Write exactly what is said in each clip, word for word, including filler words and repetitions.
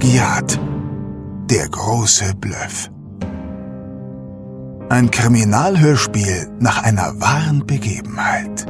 Plagiat. Der große Bluff. Ein Kriminalhörspiel nach einer wahren Begebenheit.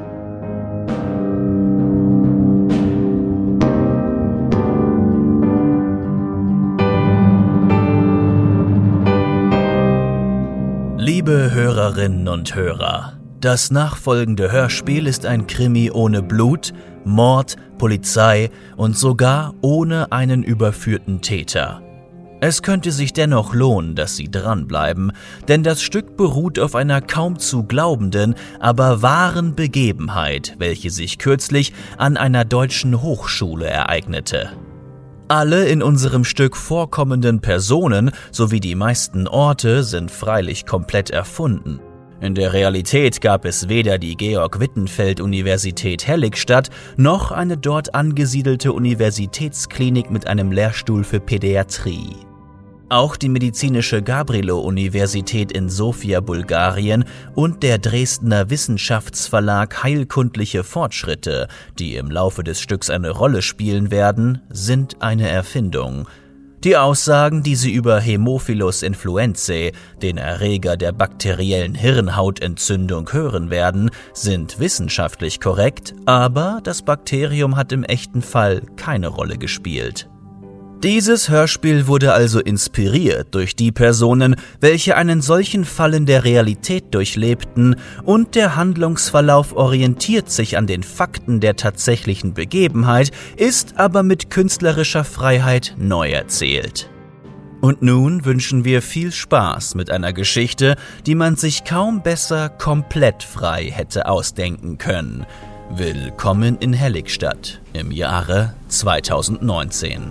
Liebe Hörerinnen und Hörer, das nachfolgende Hörspiel ist ein Krimi ohne Blut, Mord, Polizei und sogar ohne einen überführten Täter. Es könnte sich dennoch lohnen, dass Sie dranbleiben, denn das Stück beruht auf einer kaum zu glaubenden, aber wahren Begebenheit, welche sich kürzlich an einer deutschen Hochschule ereignete. Alle in unserem Stück vorkommenden Personen sowie die meisten Orte sind freilich komplett erfunden. In der Realität gab es weder die Georg-Wittenfeld-Universität Helligstadt noch eine dort angesiedelte Universitätsklinik mit einem Lehrstuhl für Pädiatrie. Auch die medizinische Gabrilo-Universität in Sofia, Bulgarien und der Dresdner Wissenschaftsverlag Heilkundliche Fortschritte, die im Laufe des Stücks eine Rolle spielen werden, sind eine Erfindung. Die Aussagen, die sie über Haemophilus influenzae, den Erreger der bakteriellen Hirnhautentzündung, hören werden, sind wissenschaftlich korrekt, aber das Bakterium hat im echten Fall keine Rolle gespielt. Dieses Hörspiel wurde also inspiriert durch die Personen, welche einen solchen Fall in der Realität durchlebten, und der Handlungsverlauf orientiert sich an den Fakten der tatsächlichen Begebenheit, ist aber mit künstlerischer Freiheit neu erzählt. Und nun wünschen wir viel Spaß mit einer Geschichte, die man sich kaum besser komplett frei hätte ausdenken können. Willkommen in Helligstadt im Jahre zweitausendneunzehn.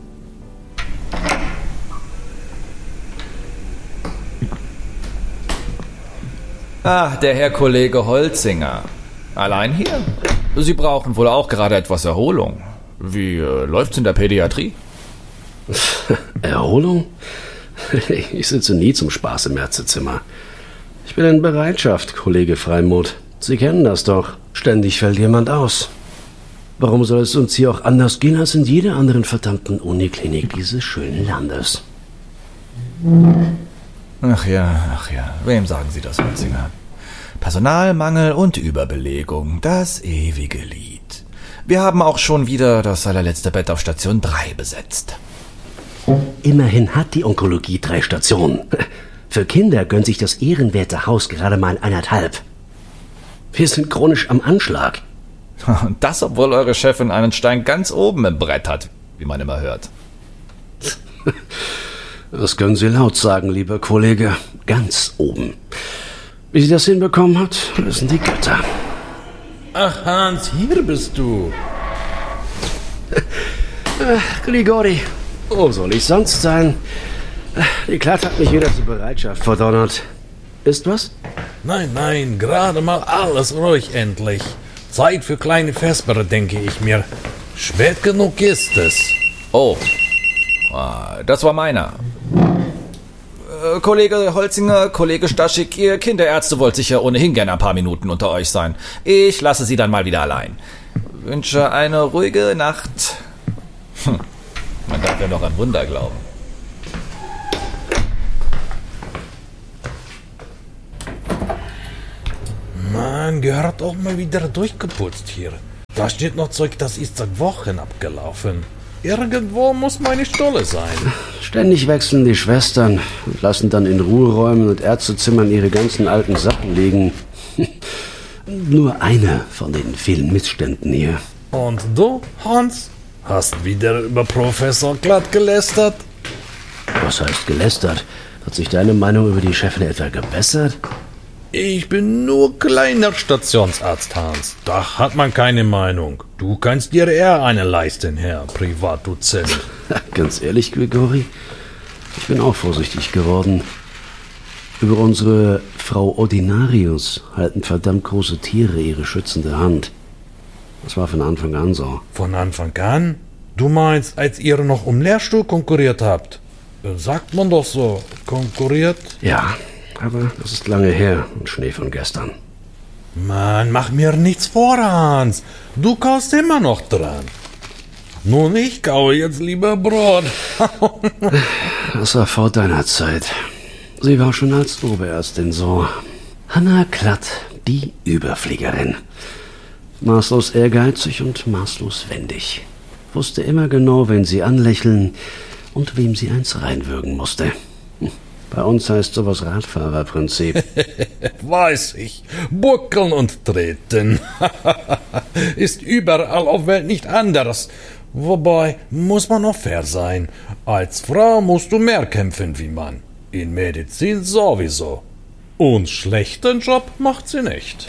Ah, der Herr Kollege Holzinger. Allein hier? Sie brauchen wohl auch gerade etwas Erholung. Wie äh, läuft's in der Pädiatrie? Erholung? Ich sitze nie zum Spaß im Ärztezimmer. Ich bin in Bereitschaft, Kollege Freimuth. Sie kennen das doch. Ständig fällt jemand aus. Warum soll es uns hier auch anders gehen als in jeder anderen verdammten Uniklinik dieses schönen Landes? Ach ja, ach ja. Wem sagen Sie das, Holzinger? Personalmangel und Überbelegung, das ewige Lied. Wir haben auch schon wieder das allerletzte Bett auf Station drei besetzt. Immerhin hat die Onkologie drei Stationen. Für Kinder gönnt sich das ehrenwerte Haus gerade mal eineinhalb. Wir sind chronisch am Anschlag. Und das, obwohl eure Chefin einen Stein ganz oben im Brett hat, wie man immer hört. Das können Sie laut sagen, lieber Kollege. Ganz oben. Wie sie das hinbekommen hat, wissen die Götter. Ach Hans, hier bist du. Ach, Grigori, wo soll ich sonst sein? Die Klatt hat mich wieder zur Bereitschaft verdonnert. Ist was? Nein, nein, gerade mal alles ruhig endlich. Zeit für kleine Vesper, denke ich mir. Spät genug ist es. Oh, das war meiner. Äh, Kollege Holzinger, Kollege Staschik, ihr Kinderärzte wollt sicher ohnehin gerne ein paar Minuten unter euch sein. Ich lasse Sie dann mal wieder allein. Wünsche eine ruhige Nacht. Hm, man darf ja noch an Wunder glauben. Man gehört auch mal wieder durchgeputzt hier. Da steht noch Zeug, das ist seit Wochen abgelaufen. Irgendwo muss meine Stolle sein. Ständig wechseln die Schwestern und lassen dann in Ruheräumen und Ärztezimmern ihre ganzen alten Sachen liegen. Nur eine von den vielen Missständen hier. Und du, Hans, hast wieder über Professor Glatt gelästert? Was heißt gelästert? Hat sich deine Meinung über die Chefin etwa gebessert? Ich bin nur kleiner Stationsarzt, Hans. Da hat man keine Meinung. Du kannst dir eher eine leisten, Herr Privatdozent. Ganz ehrlich, Grigori, ich bin auch vorsichtig geworden. Über unsere Frau Ordinarius halten verdammt große Tiere ihre schützende Hand. Das war von Anfang an so. Von Anfang an? Du meinst, als ihr noch um Lehrstuhl konkurriert habt? Sagt man doch so, konkurriert? Ja, aber das ist lange her und Schnee von gestern. Mann, mach mir nichts vor, Hans. Du kaust immer noch dran. Nun, ich kaue jetzt lieber Brot. Das war vor deiner Zeit. Sie war schon als Oberärztin so. Hanna Klatt, die Überfliegerin. Maßlos ehrgeizig und maßlos wendig. Wusste immer genau, wen sie anlächeln und wem sie eins reinwürgen musste. Bei uns heißt sowas Radfahrerprinzip. Weiß ich. Buckeln und treten. Ist überall auf Welt nicht anders. Wobei, muss man auch fair sein. Als Frau musst du mehr kämpfen wie Mann. In Medizin sowieso. Und schlechten Job macht sie nicht.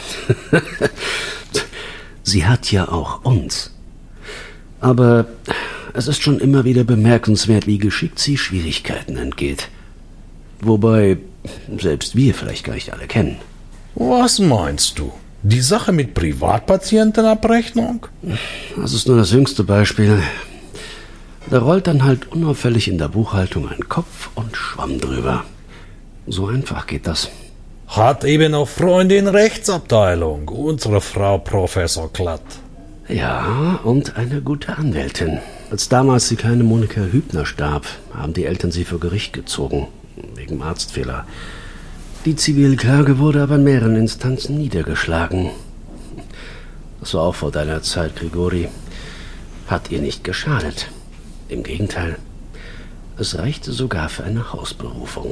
Sie hat ja auch uns. Aber es ist schon immer wieder bemerkenswert, wie geschickt sie Schwierigkeiten entgeht. Wobei selbst wir vielleicht gar nicht alle kennen. Was meinst du? Die Sache mit Privatpatientenabrechnung? Das ist nur das jüngste Beispiel. Da rollt dann halt unauffällig in der Buchhaltung ein Kopf und Schwamm drüber. So einfach geht das. Hat eben auch Freundin Rechtsabteilung, unsere Frau Professor Klatt. Ja, und eine gute Anwältin. Als damals die kleine Monika Hübner starb, haben die Eltern sie vor Gericht gezogen, wegen Arztfehler. Die Zivilklage wurde aber in mehreren Instanzen niedergeschlagen. Das war auch vor deiner Zeit, Grigori. Hat ihr nicht geschadet. Im Gegenteil, es reichte sogar für eine Hausberufung.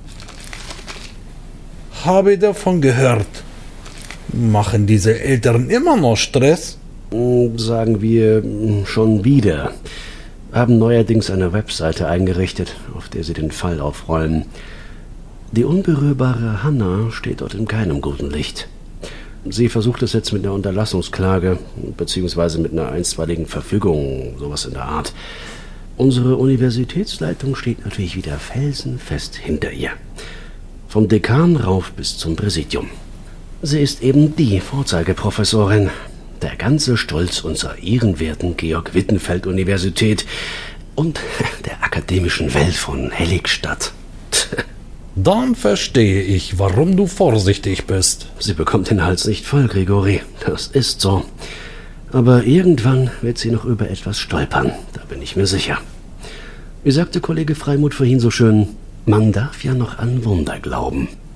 Habe ich davon gehört. Machen diese Eltern immer noch Stress? Sagen wir schon wieder. Haben neuerdings eine Webseite eingerichtet, auf der sie den Fall aufrollen. Die unberührbare Hanna steht dort in keinem guten Licht. Sie versucht es jetzt mit einer Unterlassungsklage, beziehungsweise mit einer einstweiligen Verfügung, sowas in der Art. Unsere Universitätsleitung steht natürlich wieder felsenfest hinter ihr. Vom Dekan rauf bis zum Präsidium. Sie ist eben die Vorzeigeprofessorin. Der ganze Stolz unserer ehrenwerten Georg-Wittenfeld-Universität und der akademischen Welt von Helligstadt. Dann verstehe ich, warum du vorsichtig bist. Sie bekommt den Hals nicht voll, Grigori. Das ist so. Aber irgendwann wird sie noch über etwas stolpern, da bin ich mir sicher. Wie sagte Kollege Freimuth vorhin so schön, man darf ja noch an Wunder glauben.